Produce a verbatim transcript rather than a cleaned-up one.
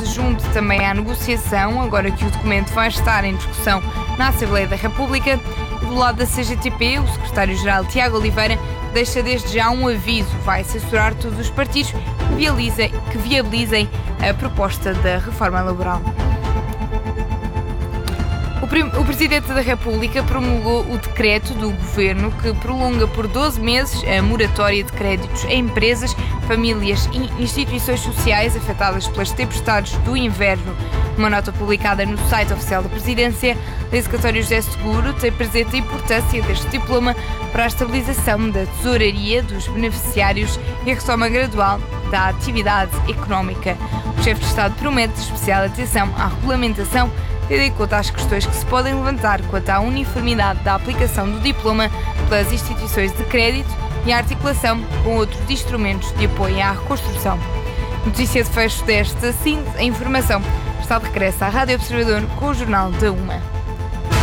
se junte também à negociação, agora que o documento vai estar em discussão na Assembleia da República. E do lado da C G T P, o secretário-geral Tiago Oliveira deixa desde já um aviso: vai censurar todos os partidos que viabilizem, que viabilizem a proposta da reforma laboral. O Presidente da República promulgou o decreto do Governo que prolonga por doze meses a moratória de créditos a empresas, famílias e instituições sociais afetadas pelas tempestades do inverno. Uma nota publicada no site oficial da Presidência, o executório José Seguro tem presente a importância deste diploma para a estabilização da tesouraria dos beneficiários e a retoma gradual da atividade económica. O chefe de Estado promete especial atenção à regulamentação, tendo em conta as questões que se podem levantar quanto à uniformidade da aplicação do diploma pelas instituições de crédito e a articulação com outros instrumentos de apoio à reconstrução. Notícia de fecho desta síntese, a informação está de regresso à Rádio Observador com o Jornal da Uma.